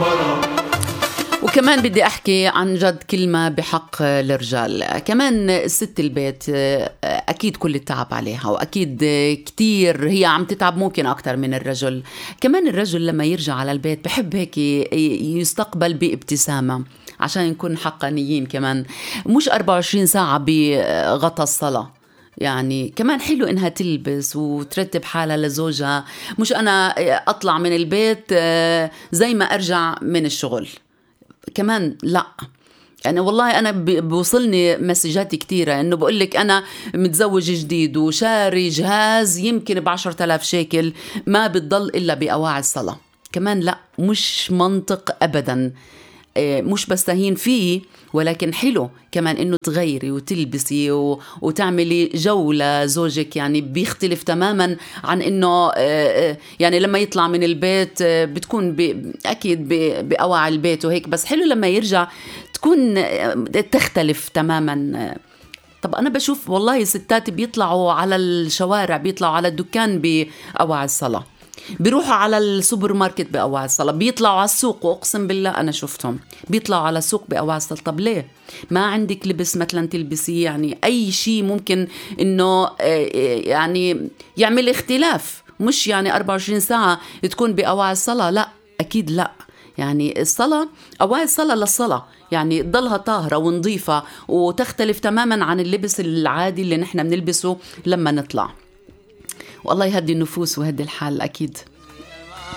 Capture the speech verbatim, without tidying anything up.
وكمان بدي أحكي عن جد كلمة بحق الرجال. كمان ست البيت أكيد كل التعب عليها، وأكيد كتير هي عم تتعب ممكن أكتر من الرجل. كمان الرجل لما يرجع على البيت بحب هيك يستقبل بابتسامة، عشان نكون حقانيين. كمان مش أربعة وعشرين ساعة بغطى الصلاة، يعني كمان حلو إنها تلبس وترتب حالها لزوجها، مش أنا أطلع من البيت زي ما أرجع من الشغل. كمان لا، يعني والله أنا بوصلني مسجات كتيرة إنه بقولك أنا متزوج جديد وشاري جهاز يمكن بعشرة آلاف شيكل، ما بتضل إلا بأواعي الصلاة. كمان لا، مش منطق أبدا، مش بستهين فيه، ولكن حلو كمان إنه تغيري وتلبسي و... وتعملي جولة زوجك. يعني بيختلف تماما عن إنه يعني لما يطلع من البيت بتكون ب... أكيد ب... بأواعي البيت وهيك، بس حلو لما يرجع تكون تختلف تماما. طب أنا بشوف والله ستات بيطلعوا على الشوارع، بيطلعوا على الدكان بأواعي الصلاة، بيروحوا على السوبر ماركت بأواعي الصلاة، بيطلعوا على السوق، وأقسم بالله أنا شفتهم بيطلعوا على السوق بأواعي الصلاة. طب ليه ما عندك لبس مثلا تلبسيه؟ يعني أي شيء ممكن إنه يعني يعمل اختلاف، مش يعني أربعة وعشرين ساعة تكون بأواعي الصلاة. لا أكيد لا، يعني الصلاة أواعي الصلاة للصلاة، يعني ضلها طاهرة ونظيفة وتختلف تماما عن اللبس العادي اللي نحن بنلبسه لما نطلع. والله يهدي النفوس ويهدي الحال أكيد.